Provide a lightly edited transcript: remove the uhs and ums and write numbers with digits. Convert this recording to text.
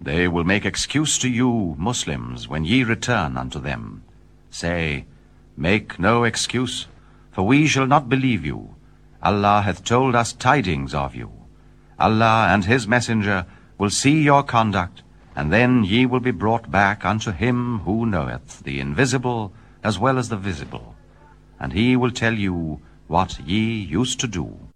They will make excuse to you, Muslims, when ye return unto them. Say, make no excuse, for we shall not believe you. Allah hath told us tidings of you. Allah and his messenger will see your conduct, and then ye will be brought back unto him who knoweth the invisible as well as the visible, and he will tell you what ye used to do.